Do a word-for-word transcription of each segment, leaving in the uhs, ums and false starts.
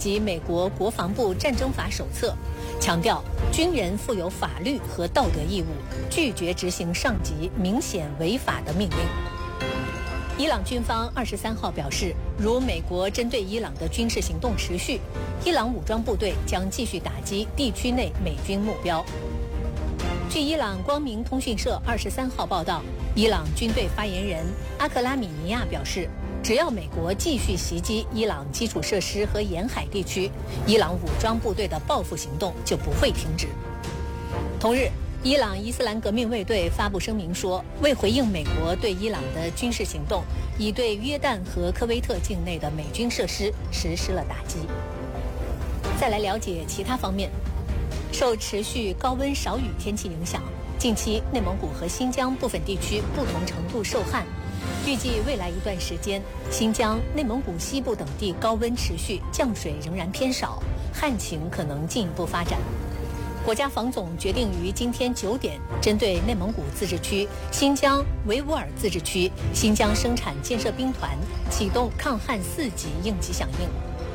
及美国国防部战争法手册，强调军人负有法律和道德义务，拒绝执行上级明显违法的命令。伊朗军方二十三号表示，如美国针对伊朗的军事行动持续，伊朗武装部队将继续打击地区内美军目标。据伊朗光明通讯社二十三号报道，伊朗军队发言人阿克拉米尼亚表示，只要美国继续袭击伊朗基础设施和沿海地区，伊朗武装部队的报复行动就不会停止。同日，伊朗伊斯兰革命卫队发布声明说，为回应美国对伊朗的军事行动，已对约旦和科威特境内的美军设施实施了打击。再来了解其他方面。受持续高温少雨天气影响，近期内蒙古和新疆部分地区不同程度受旱。预计未来一段时间，新疆、内蒙古西部等地高温持续，降水仍然偏少，旱情可能进一步发展。国家防总决定于今天九点，针对内蒙古自治区、新疆维吾尔自治区、新疆生产建设兵团启动抗旱四级应急响应。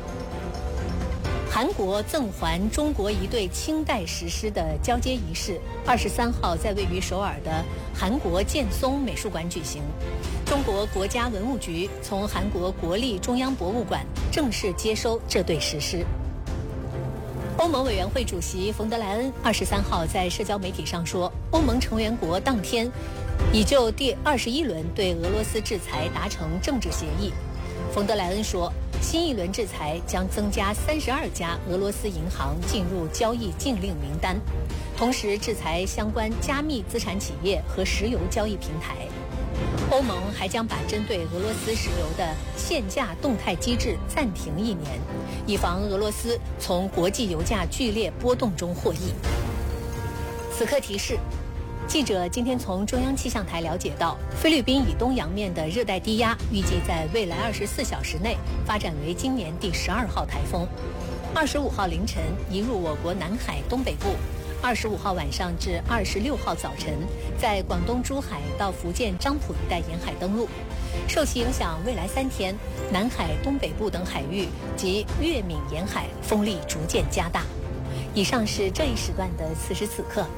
韩国赠还中国一对清代石狮的交接仪式，二十三号在位于首尔的韩国建松美术馆举行。中国国家文物局从韩国国立中央博物馆正式接收这对石狮。欧盟委员会主席冯德莱恩二十三号在社交媒体上说，欧盟成员国当天已就第二十一轮对俄罗斯制裁达成政治协议。冯德莱恩说，新一轮制裁将增加三十二家俄罗斯银行进入交易禁令名单，同时制裁相关加密资产企业和石油交易平台。欧盟还将把针对俄罗斯石油的限价动态机制暂停一年，以防俄罗斯从国际油价剧烈波动中获益。此刻提示，记者今天从中央气象台了解到，菲律宾以东洋面的热带低压预计在未来二十四小时内发展为今年第十二号台风，二十五号凌晨移入我国南海东北部，二十五号晚上至二十六号早晨在广东珠海到福建漳浦一带沿海登陆。受其影响，未来三天南海东北部等海域及粤闽沿海风力逐渐加大。以上是这一时段的此时此刻。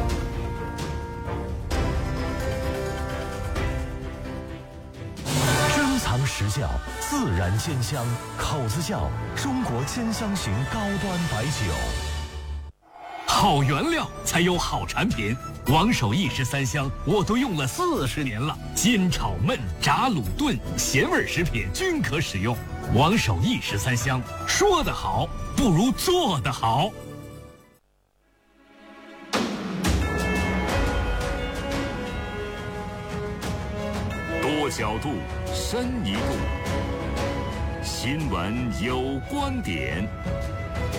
实窖自然煎香，口子窖中国煎香型高端白酒。 好原料才有好产品，王守义十三香我都用了四十年了，煎炒焖炸卤炖咸味食品均可使用。王守义十三香，说得好不如做得好。 多角度，深一步。新闻有观点，